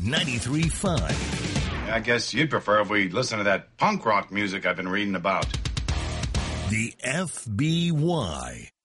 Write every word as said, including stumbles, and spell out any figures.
ninety-three point five. I guess you'd prefer if we listen to that punk rock music I've been reading about. The F B Y